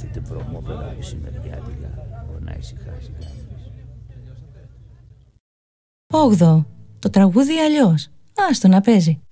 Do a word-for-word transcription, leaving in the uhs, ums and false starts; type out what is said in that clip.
την βρωμόπερα μεσημεριάτικα, μπορεί να ησυχάσει κανείς. Όγδοο. Το τραγούδι αλλιώς. Άστο να παίζει.